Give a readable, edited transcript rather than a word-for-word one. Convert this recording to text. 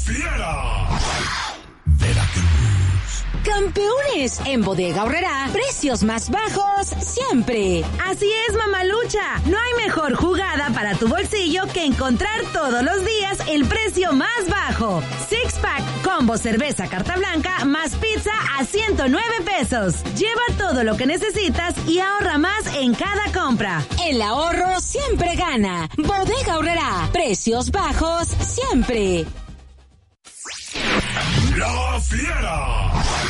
Fiera. Veracruz. Campeones, en Bodega Aurrerá, precios más bajos siempre. Así es, mamalucha. No hay mejor jugada para tu bolsillo que encontrar todos los días el precio más bajo. Six pack, combo cerveza carta blanca más pizza a 109 pesos. Lleva todo lo que necesitas y ahorra más en cada compra. El ahorro siempre gana. Bodega Aurrerá, precios bajos siempre. La Fiera.